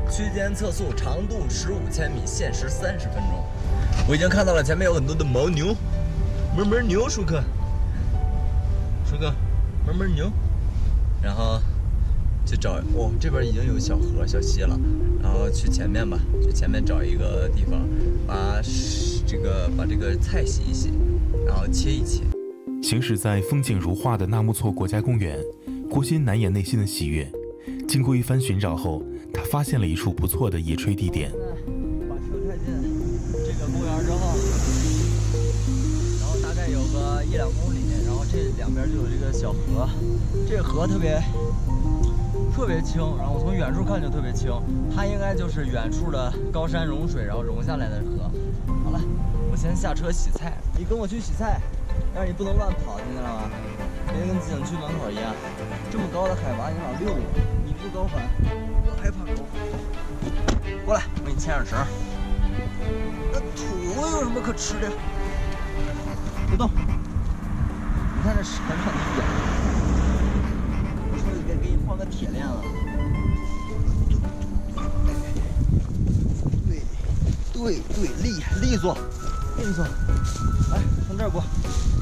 区间测速，长度15千米，限时30分钟。我已经看到了前面有很多的牦牛，哞牛，舒克，哞牛。然后去找，哦，这边已经有小河、小溪了。然后去前面吧，去前面找一个地方，把这个菜洗一洗，然后切一切。 行驶在风景如画的纳木错国家公园，郭鑫难掩内心的喜悦。经过一番寻找后，他发现了一处不错的野炊地点。 把车开进这个公园之后，然后大概有个1-2公里，然后这两边就有这个小河，这个河特别清，然后我从远处看就特别清，它应该就是远处的高山融水然后融下来的河。好了，我先下车洗菜，你跟我去洗菜，但是你不能乱跑，听见了吗？别跟景区门口一样，这么高的海拔你老溜我，你不高反，我害怕高反。过来，我给你牵上绳。那土有什么可吃的？别动！你看这绳上的眼，我说你给你换个铁链子。对，利索，来，从这儿过。